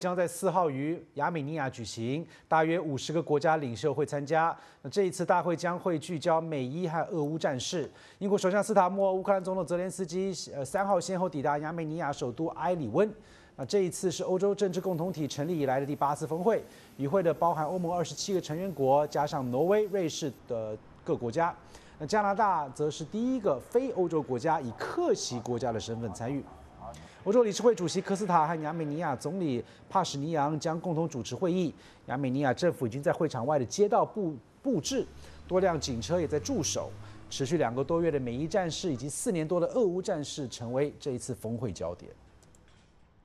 将在4号于亚美尼亚举行，大约50个国家领袖会参加。那这一次大会将会聚焦美伊和俄乌战事。英国首相斯塔默、乌克兰总统泽连斯基3号先后抵达亚美尼亚首都埃里温。那这一次是欧洲政治共同体成立以来的第8次峰会，与会的包含欧盟27个成员国，加上挪威、瑞士的各国家。那加拿大则是第一个非欧洲国家以客席国家的身份参与。欧洲理事会主席科斯塔和亚美尼亚总理帕什尼扬将共同主持会议。亚美尼亚政府已经在会场外的街道布置，多辆警车也在驻守。持续2个多月的美伊战事以及4年多的俄乌战事，成为这一次峰会焦点。